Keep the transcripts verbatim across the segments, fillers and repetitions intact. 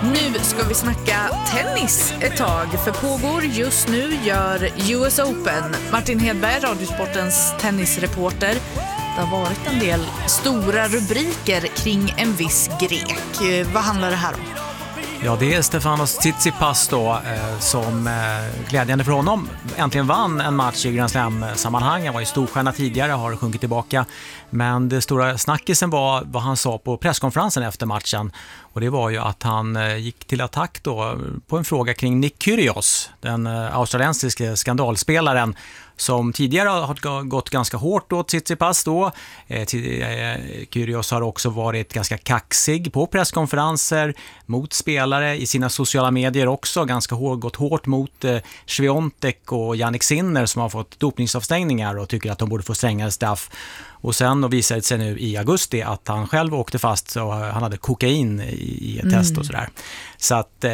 Nu ska vi snacka tennis ett tag, för pågår just nu gör U S Open. Martin Hedberg, Radiosportens tennisreporter. Det har varit en del stora rubriker kring en viss grek. Vad handlar det här om? Ja, det är Stefanos Tsitsipas då, eh, som eh, glädjande för honom äntligen vann en match i Grand Slam-sammanhang. Han var ju storstjärna tidigare, har sjunkit tillbaka. Men det stora snackisen var vad han sa på presskonferensen efter matchen. Och det var ju att han eh, gick till attack då på en fråga kring Nick Kyrgios, den eh, australiensiske skandalspelaren, som tidigare har gått ganska hårt åt Tsitsipas då. Eh, Kyrgios har också varit ganska kaxig på presskonferenser mot spelare i sina sociala medier också. Ganska hårt, gått hårt mot eh, Swiatek och Jannik Sinner som har fått dopningsavstängningar och tycker att de borde få strängare straff. Och sen då visade det sig nu i augusti att han själv åkte fast och han hade kokain i, i ett test och sådär. Så att eh,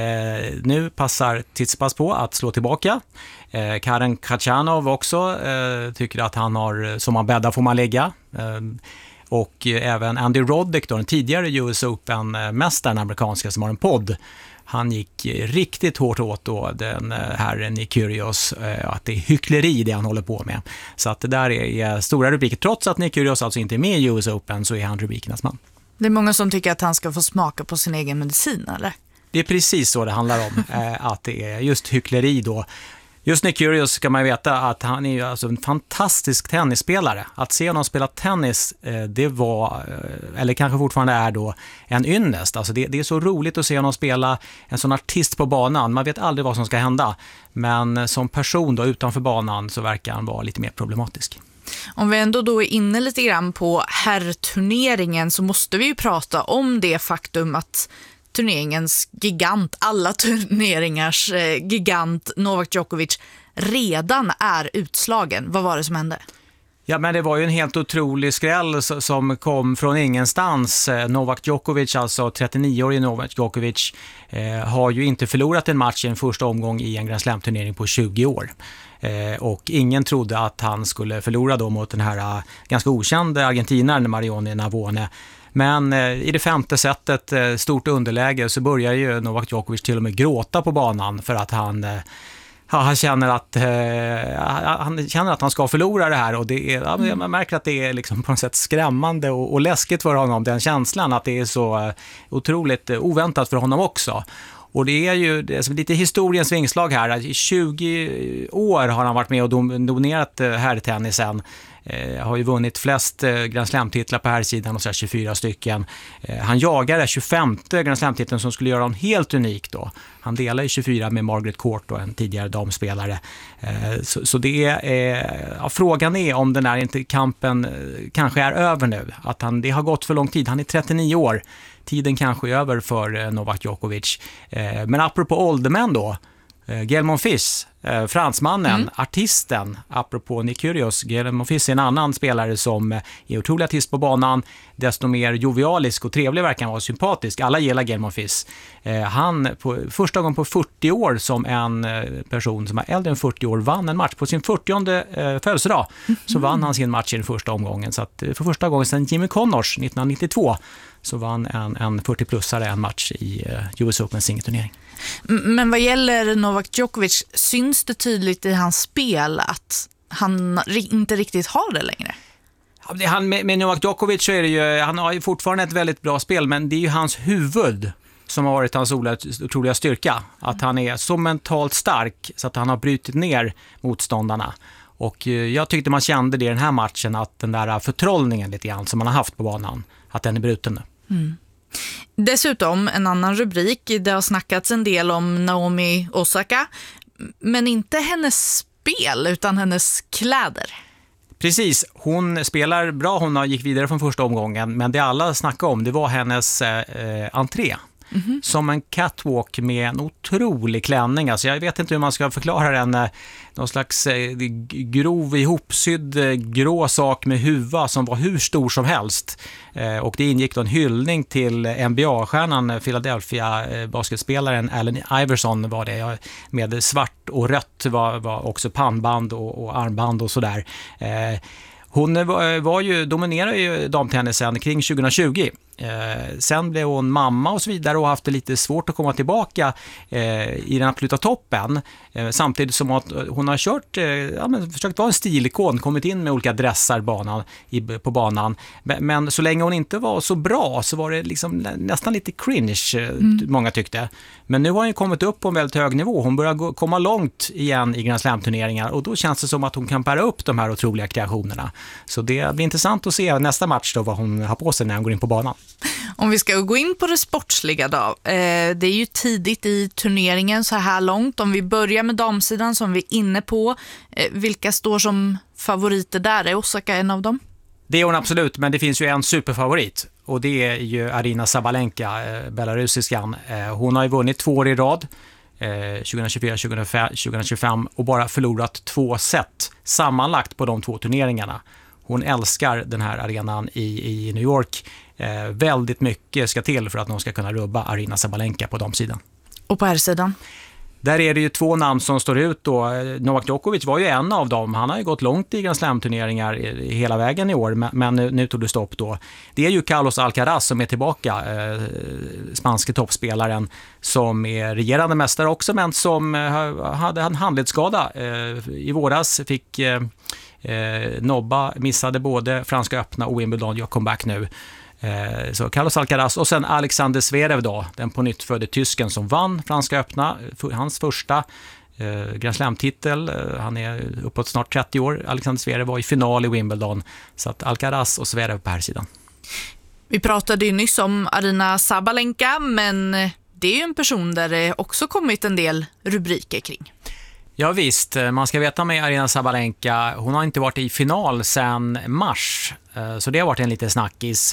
nu passar Tsitsipas på att slå tillbaka. Eh, Karen Khachanov också eh, tycker att han har, som man bäddar får man lägga. Eh, och eh, även Andy Roddick då, den tidigare U S Open-mästaren amerikanska som har en podd. Han gick riktigt hårt åt då den här Nick Kyrgios, att det är hyckleri det han håller på med. Så att det där är stora rubriker. Trots att Nick Kyrgios alltså inte är med i U S Open så är han rubrikernas man. Det är många som tycker att han ska få smaka på sin egen medicin, eller? Det är precis så det handlar om, att det är just hyckleri då. Just Nick Kyrgios ska man veta att han är ju alltså en fantastisk tennisspelare. Att se honom spela tennis, det var, eller kanske fortfarande är då, en ynnest. Alltså det, det är så roligt att se honom spela, en sån artist på banan. Man vet aldrig vad som ska hända. Men som person då utanför banan så verkar han vara lite mer problematisk. Om vi ändå då är inne lite grann på herrturneringen så måste vi ju prata om det faktum att turneringens gigant, alla turneringars eh, gigant Novak Djokovic redan är utslagen. Vad var det som hände? Ja, men det var ju en helt otrolig skräll som kom från ingenstans. Novak Djokovic, alltså trettionio-årig Novak Djokovic, eh, har ju inte förlorat en match i en första omgång i en Grand Slam-turnering på tjugo år. Eh, och ingen trodde att han skulle förlora då mot den här uh, ganska okända argentinaren Mariano Navone. Men eh, i det femte setet, eh, stort underläge, så börjar ju Novak Djokovic till och med gråta på banan för att han, eh, han, känner att, eh, han känner att han ska förlora det här. Och det är, ja, man märker att det är liksom på något sätt skrämmande och, och läskigt för honom, den känslan att det är så eh, otroligt eh, oväntat för honom också. Och det är ju det är lite historiens vingslag här. I tjugo år har han varit med och dominerat herrtennisen. Eh, har ju vunnit flest eh, Grand Slam-titlar på här sidan och så här tjugofyra stycken. Eh, han jagar den tjugofemte Grand Slam-titeln som skulle göra honom helt unik då. Han delar ju tjugofyra med Margaret Court då, en tidigare damspelare. Eh, så, så det är, eh, ja, frågan är om den här inte kampen eh, kanske är över nu. Att han, det har gått för lång tid. Han är trettionio år. Tiden kanske är över för eh, Novak Djokovic. Eh, men apropå åldermän då, eh, Gael Monfils, eh, fransmannen, mm. artisten, apropå Nick Kyrgios. Gael Monfils är en annan spelare som eh, är otrolig artist på banan, desto mer jovialisk och trevlig verkar han vara, sympatisk. Alla gillar Gael Monfils. Eh, han, på, första gången på fyrtio år som en eh, person som är äldre än fyrtio år vann en match på sin fyrtionde eh, födelsedag, mm. så vann han sin match i den första omgången. Så att, eh, för första gången sedan Jimmy Connors nittonhundranittiotvå så vann en, en fyrtio-plussare en match i uh, U S Open singelturnering. Men vad gäller Novak Djokovic, syns det tydligt i hans spel att han inte riktigt har det längre? Ja, det, han, med, med Novak Djokovic så är det ju, han har ju fortfarande ett väldigt bra spel, men det är ju hans huvud som har varit hans otroliga styrka. Att han är så mentalt stark så att han har brutit ner motståndarna. Och uh, jag tyckte man kände det i den här matchen, att den där förtrollningen lite grann som man har haft på banan, att den är bruten nu. Mm. Dessutom en annan rubrik, det har snackats en del om Naomi Osaka, men inte hennes spel utan hennes kläder. Precis, hon spelar bra, hon gick vidare från första omgången, men det alla snackade om det var hennes eh, entré. Mm-hmm. Som en catwalk med en otrolig klänning. Alltså jag vet inte hur man ska förklara den. Någon slags eh, grov ihopsydd eh, grå sak med huva som var hur stor som helst. Eh, och det ingick då en hyllning till N B A-stjärnan Philadelphia eh, basketspelaren Allen Iverson var det. Med svart och rött var, var också pannband och, och armband och sådär. Eh, Hon var, var ju, dominerade ju damtennisen kring tjugo tjugo. Eh, sen blev hon mamma och så vidare och haft det lite svårt att komma tillbaka eh, i den absoluta toppen. Eh, samtidigt som att hon har kört, eh, ja, men försökt vara en stilikon, kommit in med olika dressar banan, i, på banan. Men, men så länge hon inte var så bra så var det liksom nästan lite cringe, mm. många tyckte. Men nu har hon kommit upp på en väldigt hög nivå. Hon börjar gå, komma långt igen i Grand Slam-turneringar och då känns det som att hon kan para upp de här otroliga kreationerna. Så det blir intressant att se nästa match då vad hon har på sig när hon går in på banan. Om vi ska gå in på det sportsliga då. Eh, det är ju tidigt i turneringen så här långt. Om vi börjar med damsidan som vi är inne på. Eh, vilka står som favoriter där? Är Osaka en av dem? Det är hon absolut, men det finns ju en superfavorit. Och det är ju Aryna Sabalenka, eh, belarusiskan. Eh, hon har ju vunnit två år i rad. Eh, tjugohundratjugofyra tjugohundratjugofem och bara förlorat två set sammanlagt på de två turneringarna. Hon älskar den här arenan i, i New York. Eh, väldigt mycket ska till för att någon ska kunna rubba Aryna Sabalenka på damsidan. Och på herrsidan? Där är det ju två namn som står ut då. Novak Djokovic var ju en av dem. Han har ju gått långt i Grand Slam-turneringar hela vägen i år, men, men nu, nu tog det stopp då. Det är ju Carlos Alcaraz som är tillbaka, eh, spanske toppspelaren som är regerande mästare också, men som eh, hade en handledsskada eh, i våras, fick eh, eh, nobba, missade både Franska öppna och Wimbledon, jag kom back nu. Eh, så Carlos Alcaraz och sen Alexander Zverev då, den på nytt födde tysken som vann Franska öppna, för, hans första eh, Grand Slam-titel. Eh, han är uppåt snart trettio år. Alexander Zverev var i final i Wimbledon, så att Alcaraz och Zverev på här sidan. Vi pratade ju nyss om Aryna Sabalenka, men det är ju en person där det också kommit en del rubriker kring. Ja visst, man ska veta med Aryna Sabalenka, hon har inte varit i final sedan mars, så det har varit en lite snackis.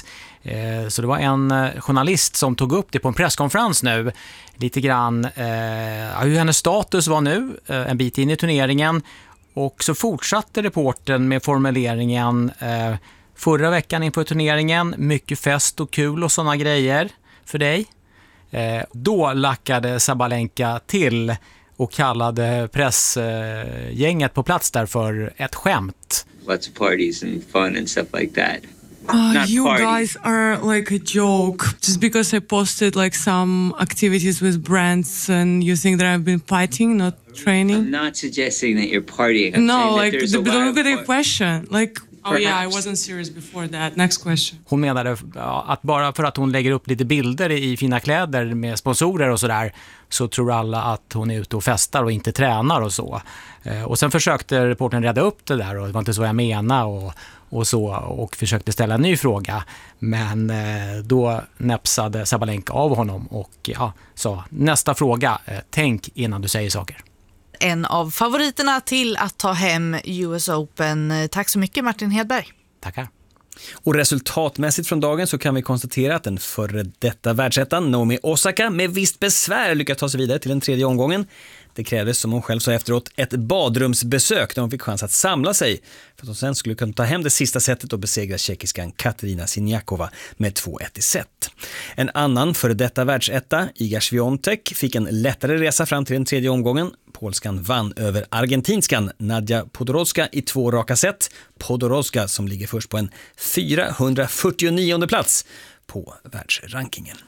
Så det var en journalist som tog upp det på en presskonferens nu, lite grann eh, hur hennes status var nu, en bit in i turneringen, och så fortsatte reporten med formuleringen eh, förra veckan inför turneringen, mycket fest och kul och sådana grejer för dig. Eh, då lackade Sabalenka till och kallade pressgänget på plats där för ett skämt. Lots of parties and fun and stuff like that. Uh, you parties. Guys are like a joke. Just because I posted like some activities with brands and you think that I've been fighting, not training? I'm not suggesting that you're partying. I'm no, like, the, but look at the question. Like, oh Perhaps. yeah, I wasn't serious before that. Next question. Hon menade att bara för att hon lägger upp lite bilder i fina kläder med sponsorer och sådär, så tror alla att hon är ute och festar och inte tränar och så. Och sen försökte reportern rädda upp det där och det var inte så jag menade och, och så, och försökte ställa en ny fråga. Men då näpsade Sabalenka av honom och ja, sa nästa fråga, tänk innan du säger saker. En av favoriterna till att ta hem U S Open. Tack så mycket Martin Hedberg. Tackar. Och resultatmässigt från dagen så kan vi konstatera att den före detta världsettan Naomi Osaka med visst besvär lyckats ta sig vidare till den tredje omgången. Det krävdes, som hon själv sa efteråt, ett badrumsbesök där hon fick chans att samla sig för att hon sen skulle kunna ta hem det sista setet och besegra tjeckiskan Katarina Siniakova med två ett i set. En annan före detta världsetta, Iga Swiatek, fick en lättare resa fram till den tredje omgången. Polskan vann över argentinskan Nadia Podoroska i två raka set. Podoroska som ligger först på en fyrahundrafyrtionionde plats på världsrankingen.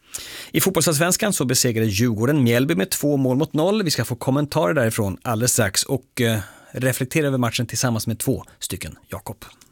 I fotbollsallsvenskan så besegrade Djurgården Mjällby med två mål mot noll. Vi ska få kommentarer därifrån alldeles strax och eh, reflektera över matchen tillsammans med två stycken Jakob.